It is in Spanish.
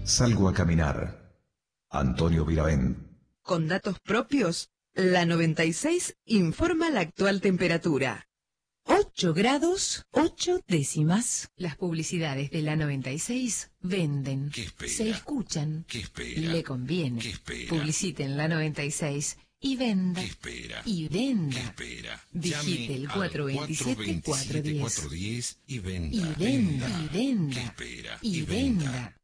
Salgo a caminar. Antonio Viravent. Con datos propios, la 96 informa la actual temperatura. 8 grados, 8 décimas. Las publicidades de la 96 venden. ¿Qué espera? Se escuchan. ¿Qué espera? Le conviene. ¿Qué espera? Publiciten la 96 y venda. ¿Qué espera? Y venda. ¿Qué espera? Digite el 427-410. y venda. Y venda. ¿Qué Y venda. espera? Y venda.